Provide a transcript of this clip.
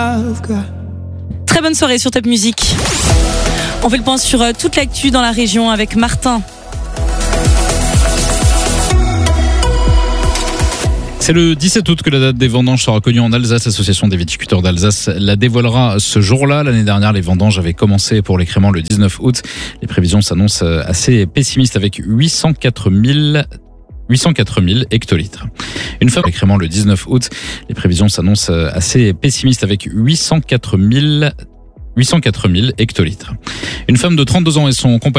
Très bonne soirée sur Top Music. On fait le point sur toute l'actu dans la région avec Martin. C'est le 17 août que la date des vendanges sera connue en Alsace. L'Association des viticulteurs d'Alsace la dévoilera ce jour-là. L'année dernière, les vendanges avaient commencé pour les créments le 19 août. Les prévisions s'annoncent assez pessimistes avec 804 000 hectolitres. Une femme les créments le 19 août. Les prévisions s'annoncent assez pessimistes avec 804 000 hectolitres. Une femme de 32 ans et son compagnon